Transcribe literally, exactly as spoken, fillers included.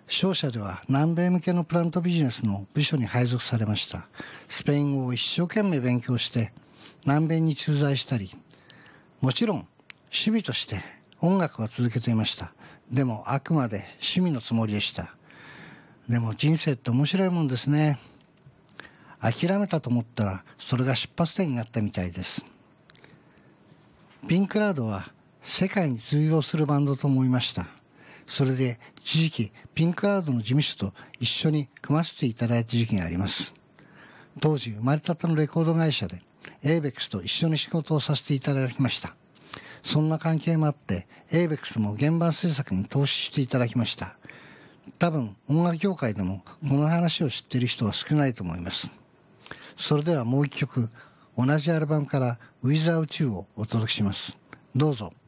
商社では南米向けのプラントビジネスの部署に配属されました。スペイン語を一生懸命勉強して南米に駐在したり、もちろん趣味として音楽は続けていました。でもあくまで趣味のつもりでした。でも人生って面白いもんですね。諦めたと思ったらそれが出発点になったみたいです。ピンクラウドは世界に通用するバンドと思いました。それで一時期ピンクラウドの事務所と一緒に組ませていただいた時期があります。当時生まれたてのレコード会社で エイベックス と一緒に仕事をさせていただきました。そんな関係もあって エイベックス も原版制作に投資していただきました。多分音楽業界でもこの話を知っている人は少ないと思います。それではもう一曲、同じアルバムから Without You をお届けします。どうぞ。